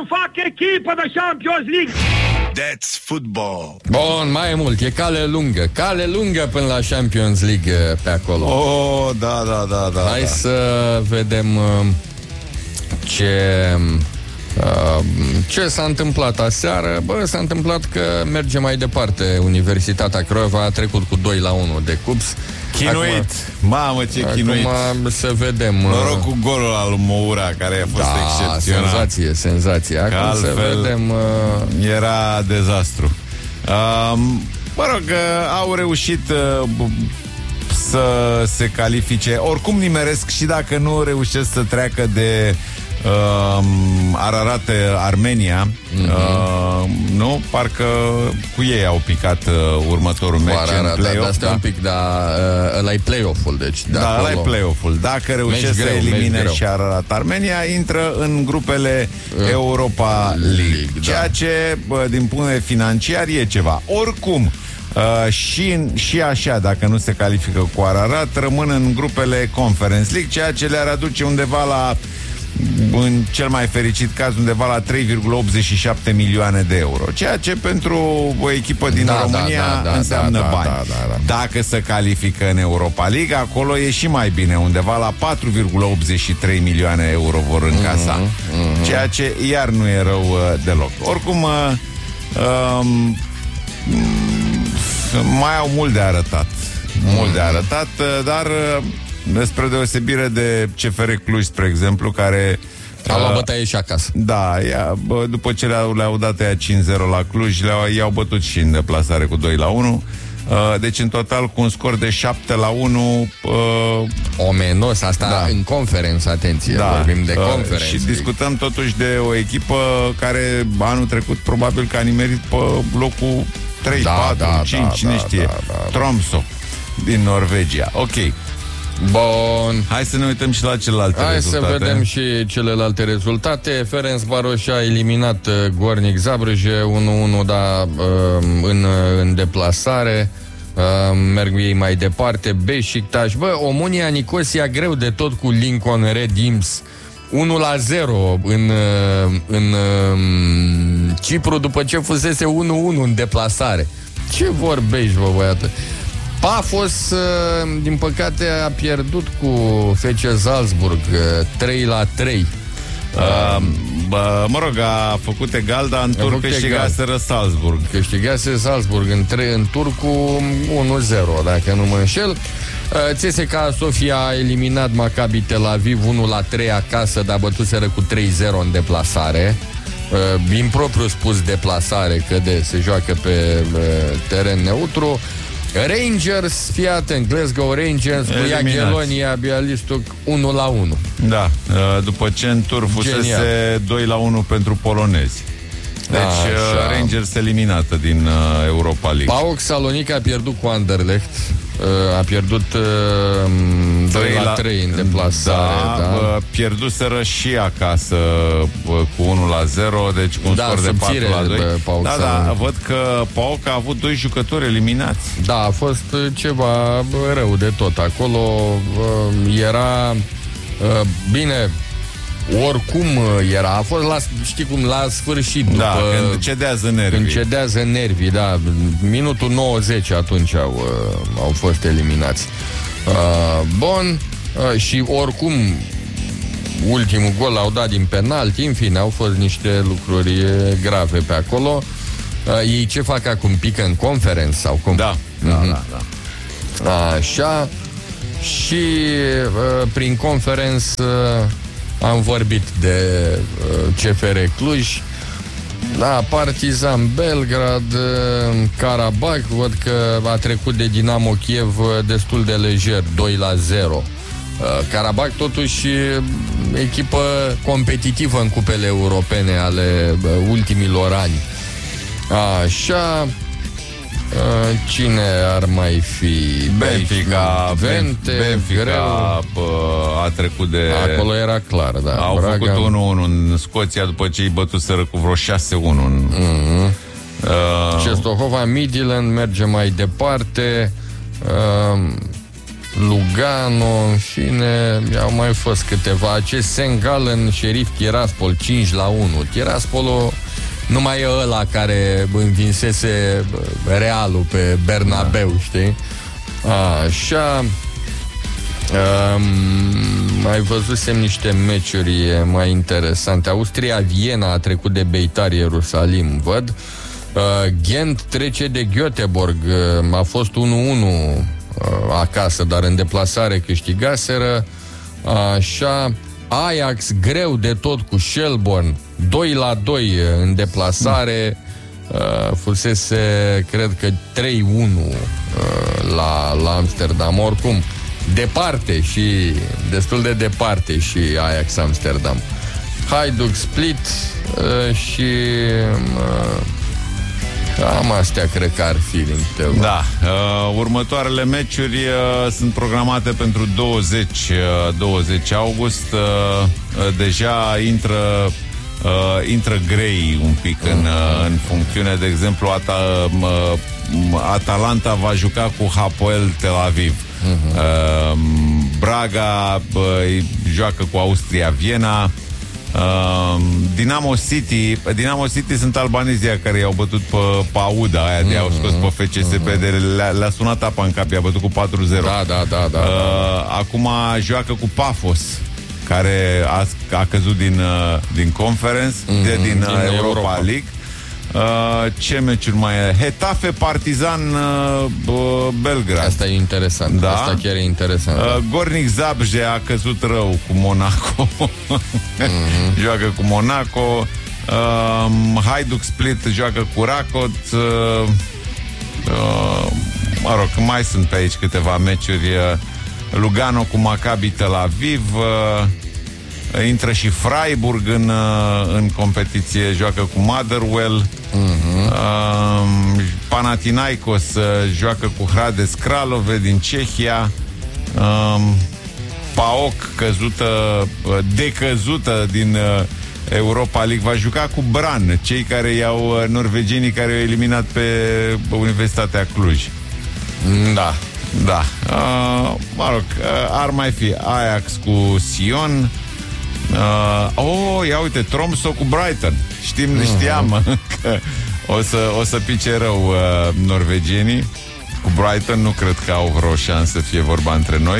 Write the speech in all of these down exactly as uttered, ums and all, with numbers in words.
fac echipă de Champions League. That's football. Bun, mai mult, e cale lungă. Cale lungă până la Champions League pe acolo. Oh, da, da, da, da. Hai da. să vedem uh, ce... Uh, ce s-a întâmplat aseară? Bă, s-a întâmplat că merge mai departe. Universitatea Craiova a trecut cu doi la unu de cups. Chinuit. Acum, Mamă, ce chinuit. Acum să vedem. Noroc cu golul al Moura, care a fost da, excepțional. senzație, senzație. Acum altfel, să vedem. Uh... Era dezastru. Uh, mă rog, uh, au reușit uh, să se califice. Oricum nimeresc și dacă nu reușesc să treacă de Uh, Ararat Armenia, mm-hmm. uh, nu? Parcă cu ei au picat uh, următorul meci în play-off. Da, da, da. un pic, dar uh, ăla e play-off-ul, deci de da, ăla e play-off-ul. Dacă reușesc greu, să elimine și Ararat Armenia, intră în grupele uh, Europa League, League ceea da. ce, bă, din punct de vedere financiar, e ceva. Oricum, Uh, și, și așa, dacă nu se califică cu Ararat, rămân în grupele Conference League, ceea ce le-ar aduce undeva la, în cel mai fericit caz, undeva la trei virgulă optzeci și șapte milioane de euro. Ceea ce pentru o echipă din da, România da, da, da, înseamnă da, bani. Da, da, da. Dacă se califică în Europa League, acolo e și mai bine, undeva la patru virgulă optzeci și trei milioane euro vor încasa. Mm-hmm, mm-hmm. Ceea ce iar nu e rău uh, deloc. Oricum, uh, um, mai au mult de arătat. Mult de arătat, dar despre deosebire de C F R Cluj, spre exemplu, care a luat bătaie și acasă. Da, ea, bă, după ce le-au, le-au dat aia cinci zero la Cluj, le-au, i-au bătut și în deplasare cu doi la unu. Deci în total cu un scor de șapte la unu. Omenos, asta da. În conferență, atenție, da. Vorbim de conferență. Și discutăm totuși de o echipă care anul trecut probabil că a nimerit pe locul trei, da, patru, da, cinci, da, cine da, știe. da, da, da. Tromsø din Norvegia. Ok. Bun. Hai să ne uităm și la celelalte Hai rezultate. Hai să vedem și celelalte rezultate. Ferencvaros a eliminat Gornik Zabrze unu unu, da, în, în deplasare. Merg ei mai departe. Beşiktaş. Bă, Omonia Nicosia greu de tot cu Lincoln Red Imps. unu la zero în, în Cipru după ce fusese unu unu în deplasare. Ce vorbești, bă, băiată? Pafos, din păcate, a pierdut cu F C Salzburg trei la trei. Uh, bă, mă rog, a făcut egal, dar în tur câștigaseră Salzburg. Câștigase Salzburg în, tre- în tur cu unu zero, dacă nu mă înșel. uh, C S K A Sofia a eliminat Maccabi Tel Aviv unu la trei acasă, dar bătuseră cu trei zero în deplasare. uh, Din propriu spus deplasare, că de se joacă pe uh, teren neutru. Rangers, fii atent, Glasgow Rangers cu Jagiellonia Bialystok unu la unu. Da, după ce în tur fusese Genial. doi la unu pentru polonezi. Deci Așa. Rangers eliminată din Europa League. PAOK Salonica a pierdut cu Anderlecht. A pierdut doi la trei în deplasare. Da, da. Pierduseră și acasă cu unu la zero, deci cu un da, scor de patru la doi. Da, da, văd că PAOK a avut doi jucători eliminați. Da, a fost ceva rău de tot. Acolo era bine, oricum era, a fost la, știi cum, la sfârșit, după, da, când cedează nervii. Când cedează nervii, da, minutul nouăzeci atunci au, au fost eliminați. Uh, bun, uh, și oricum ultimul gol l-au dat din penalti, în fine, au fost niște lucruri grave pe acolo. Uh, ei ce fac acum? Pică în conference sau cum? Da, da, mm-hmm. da, da. Așa. Și uh, prin conference uh, am vorbit de uh, C F R Cluj, da, Partizan Belgrad, uh, Karabakh, văd că a trecut de Dinamo Kiev destul de lejer, doi la zero. Uh, Karabakh totuși echipă competitivă în cupele europene ale uh, ultimilor ani. Așa. Uh, cine ar mai fi? Benfica. Vente, Benfica greu. a trecut de... Acolo era clar, da. Au Braga... făcut unu unu în Scoția după ce îi bătuseră cu vreo șase unu în... Mm-hmm. Uh... Czestochowa Midland merge mai departe. Uh... Lugano, în fine, au mai fost câteva. Acest Saint Gallen, Sheriff Tiraspol, cinci la unu. Tiraspolul nu mai e ăla care învinsese Realul pe Bernabeu, da. Știi? Așa. Um, mai văzusem niște meciuri mai interesante. Austria-Viena a trecut de Beitar Ierusalim, văd. uh, Ghent trece de Göteborg. uh, A fost unu unu uh, acasă, dar în deplasare câștigaseră. Așa. Ajax greu de tot cu Shelbourne, doi la doi în deplasare. uh, Fusese, cred că trei unu uh, la, la Amsterdam. Oricum, departe și destul de departe și Ajax Amsterdam. Hajduk Split uh, și uh, cam astea cred că ar fi din tău. Da, uh, următoarele meciuri uh, sunt programate pentru douăzeci august. uh, uh, Deja intră uh, intră grei un pic în, uh, în funcțiune. De exemplu, Ata, uh, Atalanta va juca cu Hapoel Tel Aviv. Uh-huh. uh, Braga uh, joacă cu Austria Viena. Uh, Dinamo City Dinamo City sunt albanezii care i-au bătut pe, pe Auda aia, mm-hmm. de au scos pe F C S P, mm-hmm. de le-a, le-a sunat apa în cap, i-a bătut cu patru zero. Da, da, da, da, uh, da. Acum joacă cu Pafos, care a, a căzut din, uh, din Conference, mm-hmm. de, din, din uh, Europa, Europa League. Uh, ce meciuri mai e? Hetafe Partizan uh, uh, Belgrad. Asta e interesant, da? Asta chiar e interesant. uh, Gornik Zabrze a căzut rău cu Monaco. mm-hmm. Joacă cu Monaco. uh, Hajduk Split joacă cu Rakot. uh, uh, Mă rog, mai sunt pe aici câteva meciuri. uh, Lugano cu Maccabi Tel Aviv. uh, Intră și Freiburg în, în competiție, joacă cu Motherwell. uh-huh. uh, Panathinaikos uh, joacă cu Hradec Kralove din Cehia. uh, PAOK căzută, uh, decăzută din uh, Europa League, va juca cu Bran, cei care i-au uh, norvegienii care i-au eliminat pe Universitatea Cluj. Da. Da. uh, Mă rog, uh, ar mai fi Ajax cu Sion. Uh, oh, ia uite, Tromsø cu Brighton. Știm, uh-huh. știam că o să, o să pice rău uh, norvegienii. Cu Brighton nu cred că au vreo șansă să fie vorba între noi.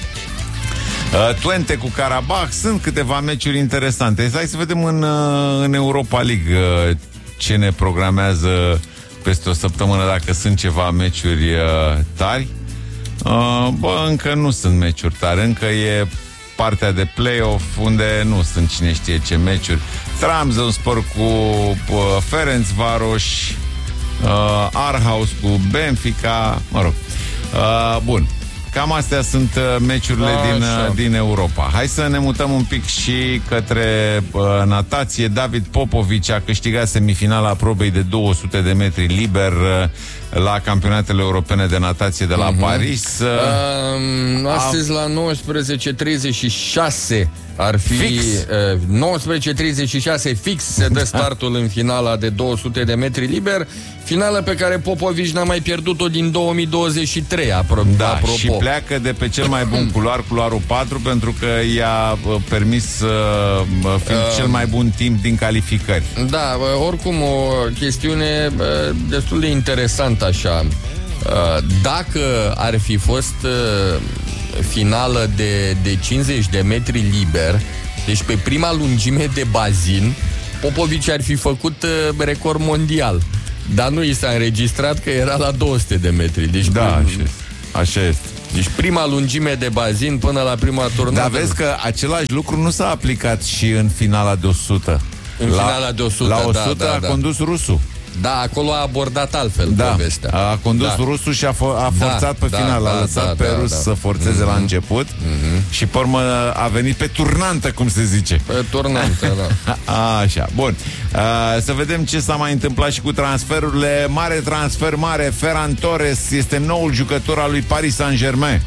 uh, Twente cu Karabakh. Sunt câteva meciuri interesante. Hai să vedem în, uh, în Europa League uh, ce ne programează peste o săptămână, dacă sunt ceva meciuri uh, tari. uh, Bă, încă nu sunt meciuri tari. Încă e partea de play-off, unde nu sunt cine știe ce meciuri. Trabzonspor cu uh, Ferencvaros, uh, Aarhus cu Benfica, mă rog. Uh, bun. Cam astea sunt uh, meciurile din, uh, din Europa. Hai să ne mutăm un pic și către uh, natație. David Popovici a câștigat semifinala probei de două sute de metri liber uh, la campionatele europene de natație de la uh-huh. Paris. Uh, astăzi la nouăsprezece treizeci și șase ar fi fix. Uh, nouăsprezece treizeci și șase fix se dă startul în finala de două sute de metri liber. Finală pe care Popovici n-a mai pierdut-o din două mii douăzeci și trei, apro- da, apropo. Și pleacă de pe cel mai bun culoar, culoarul patru, pentru că i-a permis să uh, fie uh, cel mai bun timp din calificări. Da, oricum o chestiune uh, destul de interesantă așa. Uh, dacă ar fi fost uh, finală de, de cincizeci de metri liber, deci pe prima lungime de bazin, Popovici ar fi făcut uh, record mondial. Dar nu i s-a înregistrat că era la două sute de metri. Deci da, prim... așa, așa este. Deci prima lungime de bazin până la prima turnată. Dar vezi că același lucru nu s-a aplicat și în finala de o sută. În la, finala de o sută, la o sută da, da, a da. condus rusul. Da, acolo a abordat altfel da, povestea. a condus da. rusul și a, fo- a forțat da, pe da, final. da, a lăsat da, pe da, rus da. să forțeze mm-hmm. la început mm-hmm. și pe urmă a venit pe turnantă, cum se zice. Pe turnantă, da. Așa, bun. Uh, să vedem ce s-a mai întâmplat și cu transferurile. Mare transfer, mare. Ferran Torres este noul jucător al lui Paris Saint-Germain.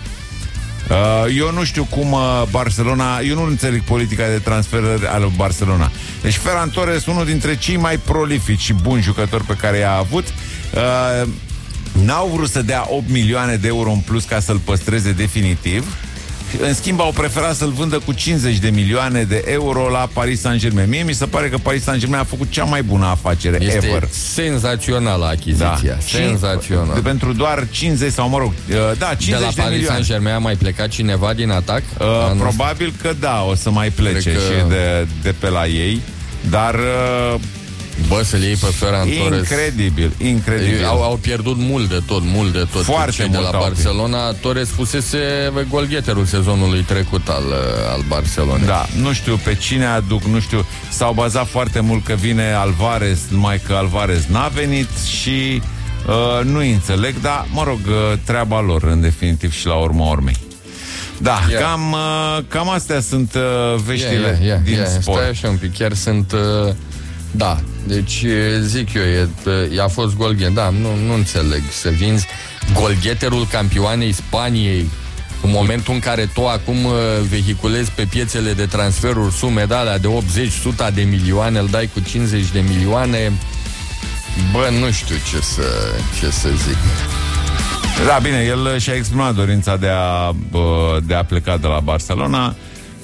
Uh, eu nu știu cum uh, Barcelona, eu nu înțeleg politica de transfer al lui Barcelona. Deci Ferran Torres, unul dintre cei mai prolifici și buni jucători pe care i-a avut, uh, N-au vrut să dea opt milioane de euro în plus ca să-l păstreze definitiv. În schimb, au preferat să-l vândă cu cincizeci de milioane de euro la Paris Saint-Germain. Mie mi se pare că Paris Saint-Germain a făcut cea mai bună afacere este ever. senzațională achiziția. Da. Senzațională. Pentru doar cincizeci sau, mă rog, da, cincizeci de, de la Paris milioane. Saint-Germain a mai plecat cineva din atac? Uh, probabil că da, o să mai plece că... și de, de pe la ei. Dar... Uh, Bă, să-l iei pe Ferran Torres. Incredibil, incredibil. Au, au pierdut mult de tot, mult de tot. Foarte de la Barcelona. Torres fusese golgheterul sezonului trecut al, al Barcelonei. Da, nu știu pe cine aduc, nu știu. S-au bazat foarte mult că vine Alvarez, numai că Alvarez n-a venit și uh, nu înțeleg, dar, mă rog, treaba lor, în definitiv, și la urma urmei. Da, yeah. cam, uh, cam astea sunt uh, veștile yeah, yeah, yeah, din yeah. sport. Stai așa un pic, chiar sunt... Uh, Da, deci zic eu, e, a fost golghet. Da, nu, nu înțeleg să vinzi golgheterul campioanei Spaniei în momentul în care tu acum vehiculezi pe piețele de transferuri sume de alea de optzeci la sută de milioane, îl dai cu cincizeci de milioane. Bă, nu știu ce să, ce să zic. Da, bine, el și-a exprimat dorința de a, de a pleca de la Barcelona.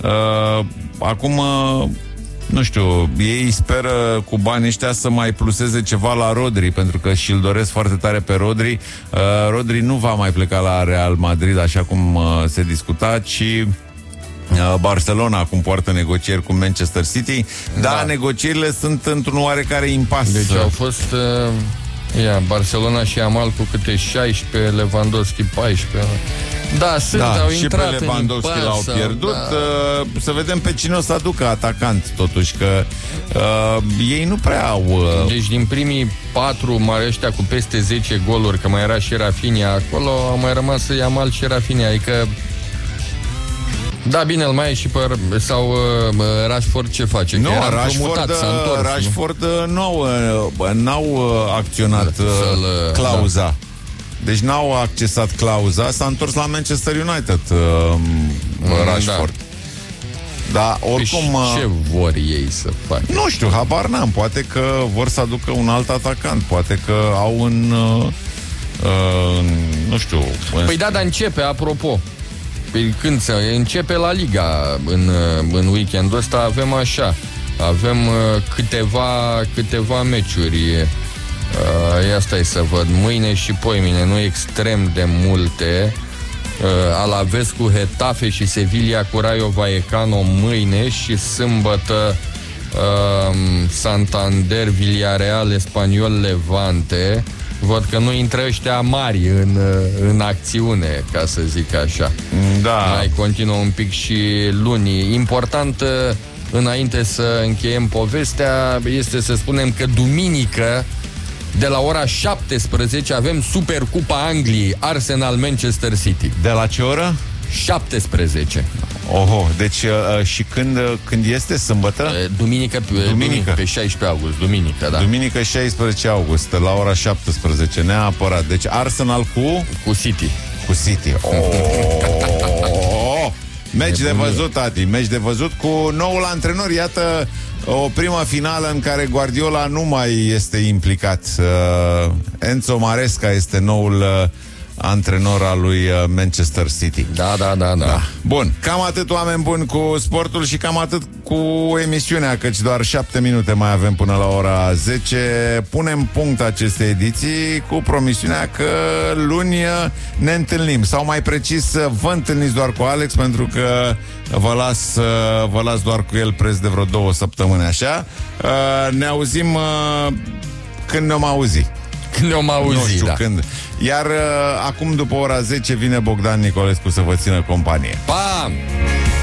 Acum... Nu știu, ei speră cu banii ăștia să mai pluseze ceva la Rodri, pentru că și-l doresc foarte tare pe Rodri. Uh, Rodri nu va mai pleca la Real Madrid, așa cum uh, se discuta, ci uh, Barcelona acum poartă negocieri cu Manchester City. Da, da, negocierile sunt într-un oarecare impas. Deci au fost... Uh... Ia, Barcelona și Yamal cu câte șaisprezece, Lewandowski paisprezece. Da, sunt, da, au și intrat pe Lewandowski l-au pierdut. Da. uh, Să vedem pe cine o să aducă atacant, totuși, că uh, ei nu prea au... Uh... Deci din primii patru mari ăștia cu peste zece goluri, că mai era și Rafinha acolo, au mai rămas Yamal și Rafinha, adică... Da, bine, îl mai e și pe... Sau uh, Rashford ce face? Nu, no, Rashford, întors, Rashford nu? n-au, n-au acționat uh, clauza. Da. Deci n-au accesat clauza. S-a întors la Manchester United, uh, mm, Rashford. Da, da, oricum... Păi ce vor ei să facă? Nu știu, habar n-am. Poate că vor să aducă un alt atacant. Poate că au în... Uh, uh, nu știu... În... Păi da, dar începe, apropo. Păi când se începe la Liga în, în weekendul ăsta avem așa, avem uh, câteva, câteva meciuri. Uh, ia stai să văd, mâine și poimine, nu extrem de multe. Uh, Alaves cu Getafe și Sevilla cu Rayo Vallecano mâine și sâmbătă uh, Santander, Villarreal, Espanyol, Levante. Văd că nu intră ăștia mari în, în acțiune, ca să zic așa. Da. Mai continuă un pic și luni. Important, înainte să încheiem povestea, este să spunem că duminică, de la ora șaptesprezece, avem Supercupa Angliei, Arsenal-Manchester City. De la ce oră? șaptesprezece. Oho, deci uh, și când, când este sâmbătă? Duminică, duminică, pe șaisprezece august, duminică, da. Duminică șaisprezece august, la ora șaptesprezece, neapărat. Deci Arsenal cu? Cu City. Cu City. Oh! Meci de văzut, tati, meci de văzut cu noul antrenor. Iată o prima finală în care Guardiola nu mai este implicat. uh, Enzo Maresca este noul uh, antrenor al lui Manchester City. Da, da, da, da, da. Bun, cam atât, oameni buni, cu sportul și cam atât cu emisiunea, căci doar șapte minute mai avem până la ora zece. Punem punct acestei ediții cu promisiunea că luni ne întâlnim, sau mai precis vă întâlniți doar cu Alex, pentru că vă las, vă las doar cu el preț de vreo două săptămâni, așa. Ne auzim când ne-om auzi. Când ne-om auzi, nu știu da. când. Iar uh, acum, după ora zece, vine Bogdan Nicolescu să vă țină companie. Pam!